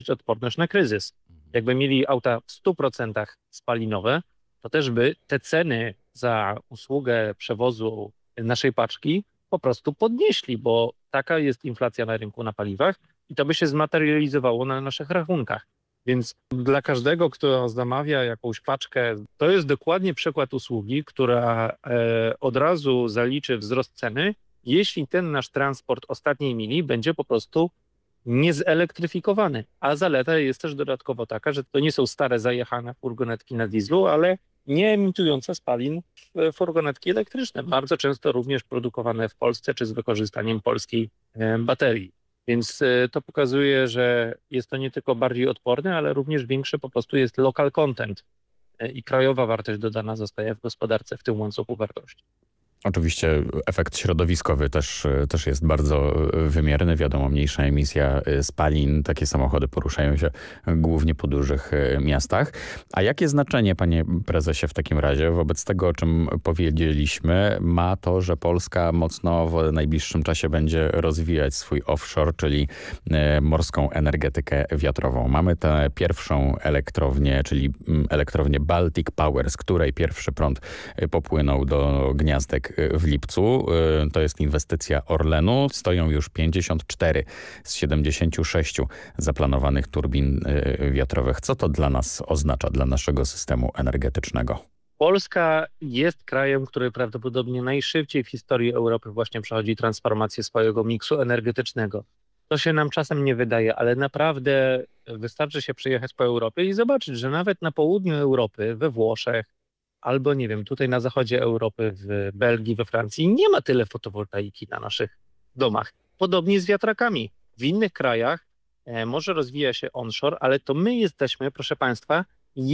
odporność na kryzys. Jakby mieli auta w 100% spalinowe, to też by te ceny za usługę przewozu naszej paczki po prostu podnieśli, bo taka jest inflacja na rynku na paliwach i to by się zmaterializowało na naszych rachunkach. Więc dla każdego, kto zamawia jakąś paczkę, to jest dokładnie przykład usługi, która od razu zaliczy wzrost ceny, jeśli ten nasz transport ostatniej mili będzie po prostu niezelektryfikowany. A zaleta jest też dodatkowo taka, że to nie są stare zajechane furgonetki na dieslu, ale nie emitujące spalin furgonetki elektryczne. Bardzo często również produkowane w Polsce czy z wykorzystaniem polskiej baterii. Więc to pokazuje, że jest to nie tylko bardziej odporne, ale również większy po prostu jest local content i krajowa wartość dodana zostaje w gospodarce w tym łańcuchu wartości. Oczywiście efekt środowiskowy też jest bardzo wymierny. Wiadomo, mniejsza emisja spalin. Takie samochody poruszają się głównie po dużych miastach. A jakie znaczenie, panie prezesie, w takim razie wobec tego, o czym powiedzieliśmy, ma to, że Polska mocno w najbliższym czasie będzie rozwijać swój offshore, czyli morską energetykę wiatrową? Mamy tę pierwszą elektrownię, czyli elektrownię Baltic Power, z której pierwszy prąd popłynął do gniazdek w lipcu. To jest inwestycja Orlenu. Stoją już 54 z 76 zaplanowanych turbin wiatrowych. Co to dla nas oznacza, dla naszego systemu energetycznego? Polska jest krajem, który prawdopodobnie najszybciej w historii Europy właśnie przechodzi transformację swojego miksu energetycznego. To się nam czasem nie wydaje, ale naprawdę wystarczy się przejechać po Europie i zobaczyć, że nawet na południu Europy, we Włoszech, albo nie wiem, tutaj na zachodzie Europy, w Belgii, we Francji nie ma tyle fotowoltaiki na naszych domach. Podobnie z wiatrakami. W innych krajach może rozwija się onshore, ale to my jesteśmy, proszę Państwa,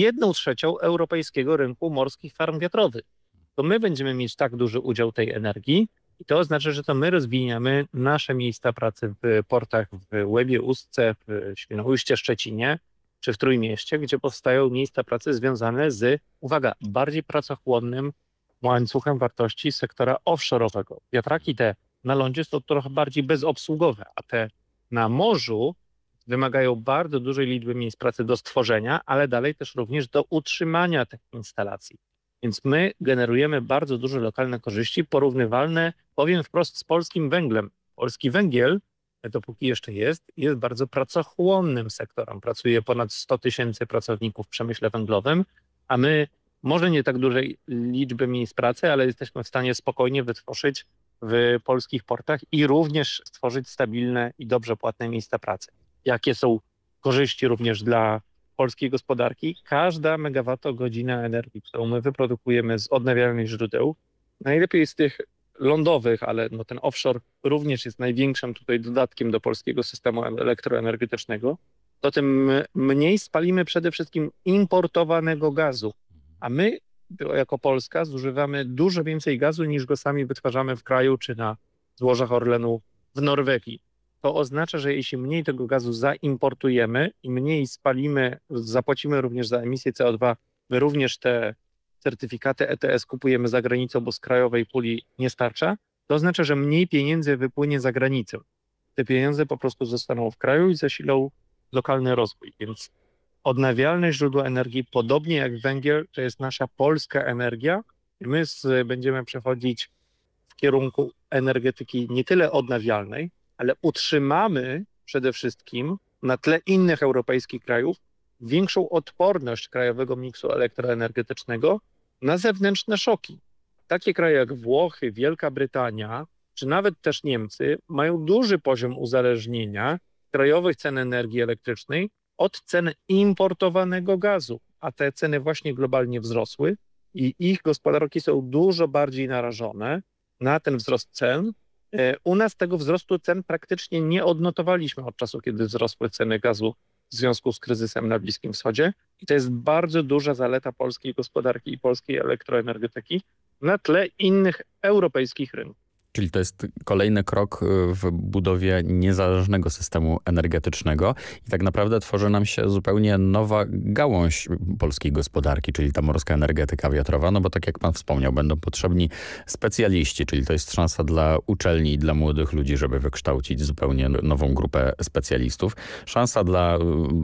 1/3 europejskiego rynku morskich farm wiatrowych. To my będziemy mieć tak duży udział tej energii i to oznacza, że to my rozwijamy nasze miejsca pracy w portach w Łebie, Ustce, w Świnoujście, Szczecinie, czy w Trójmieście, gdzie powstają miejsca pracy związane z, uwaga, bardziej pracochłonnym łańcuchem wartości sektora offshore'owego. Wiatraki te na lądzie są trochę bardziej bezobsługowe, a te na morzu wymagają bardzo dużej liczby miejsc pracy do stworzenia, ale dalej też również do utrzymania tych instalacji. Więc my generujemy bardzo duże lokalne korzyści, porównywalne, powiem wprost, z polskim węglem. Polski węgiel, dopóki jeszcze jest bardzo pracochłonnym sektorem. Pracuje ponad 100 000 pracowników w przemyśle węglowym, a my może nie tak dużej liczby miejsc pracy, ale jesteśmy w stanie spokojnie wytworzyć w polskich portach i również stworzyć stabilne i dobrze płatne miejsca pracy. Jakie są korzyści również dla polskiej gospodarki? Każda megawattogodzina energii, którą my wyprodukujemy z odnawialnych źródeł, najlepiej z tych lądowych, ale ten offshore również jest największym tutaj dodatkiem do polskiego systemu elektroenergetycznego, to tym mniej spalimy przede wszystkim importowanego gazu. A my jako Polska zużywamy dużo więcej gazu niż go sami wytwarzamy w kraju czy na złożach Orlenu w Norwegii. To oznacza, że jeśli mniej tego gazu zaimportujemy i mniej spalimy, zapłacimy również za emisję CO2, my również te certyfikaty ETS kupujemy za granicą, bo z krajowej puli nie starcza, to oznacza, że mniej pieniędzy wypłynie za granicę. Te pieniądze po prostu zostaną w kraju i zasilą lokalny rozwój. Więc odnawialne źródła energii, podobnie jak węgiel, to jest nasza polska energia i my będziemy przechodzić w kierunku energetyki nie tyle odnawialnej, ale utrzymamy przede wszystkim na tle innych europejskich krajów większą odporność krajowego miksu elektroenergetycznego na zewnętrzne szoki. Takie kraje jak Włochy, Wielka Brytania, czy nawet też Niemcy mają duży poziom uzależnienia krajowych cen energii elektrycznej od cen importowanego gazu, a te ceny właśnie globalnie wzrosły i ich gospodarki są dużo bardziej narażone na ten wzrost cen. U nas tego wzrostu cen praktycznie nie odnotowaliśmy od czasu, kiedy wzrosły ceny gazu w związku z kryzysem na Bliskim Wschodzie. I to jest bardzo duża zaleta polskiej gospodarki i polskiej elektroenergetyki na tle innych europejskich rynków. Czyli to jest kolejny krok w budowie niezależnego systemu energetycznego i tak naprawdę tworzy nam się zupełnie nowa gałąź polskiej gospodarki, czyli ta morska energetyka wiatrowa, no bo tak jak pan wspomniał, będą potrzebni specjaliści, czyli to jest szansa dla uczelni i dla młodych ludzi, żeby wykształcić zupełnie nową grupę specjalistów. Szansa dla